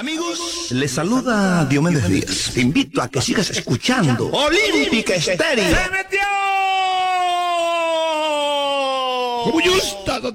Amigos, les saluda Diomedes Díaz. Te invito a que sigas escuchando Olímpica Estéreo. ¡Se metió! Como yo estaba